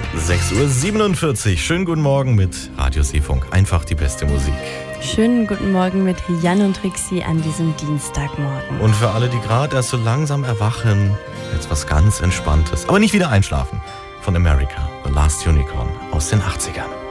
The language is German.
6:47 Uhr. Schönen guten Morgen mit Radio Seefunk. Einfach die beste Musik. Schönen guten Morgen mit Jan und Trixi an diesem Dienstagmorgen. Und für alle, die gerade erst so langsam erwachen, jetzt was ganz Entspanntes. Aber nicht wieder einschlafen. Von America, The Last Unicorn aus den 80ern.